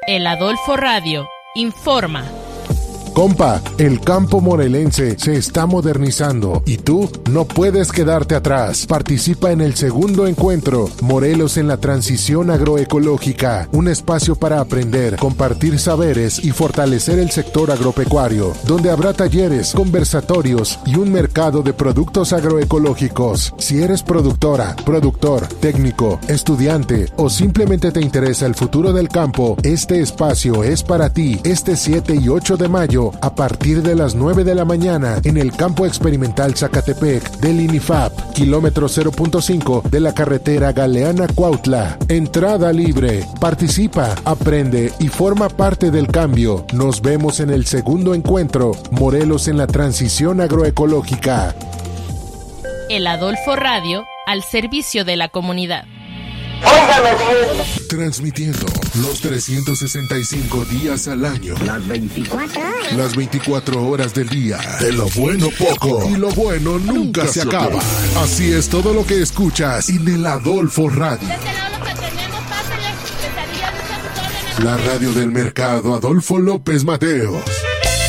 El Adolfo Radio informa. Compa, el campo morelense se está modernizando y tú no puedes quedarte atrás. Participa en el segundo encuentro Morelos en la Transición Agroecológica, un espacio para aprender, compartir saberes y fortalecer el sector agropecuario, donde habrá talleres, conversatorios y un mercado de productos agroecológicos. Si eres productora, productor, técnico, estudiante o simplemente te interesa el futuro del campo, este espacio es para ti. Este 7 y 8 de mayo a partir de las 9 de la mañana en el Campo Experimental Zacatepec del INIFAP, kilómetro 0.5 de la carretera Galeana-Cuautla. Entrada libre. Participa, aprende y forma parte del cambio. Nos vemos en el segundo encuentro Morelos en la Transición Agroecológica. El Adolfo Radio al servicio de la comunidad. Transmitiendo los 365 días al año. Las 24 horas. Las 24 horas del día. De lo bueno poco. Y lo bueno nunca se acaba. Así es todo lo que escuchas en el Adolfo Radio. La radio del mercado Adolfo López Mateos.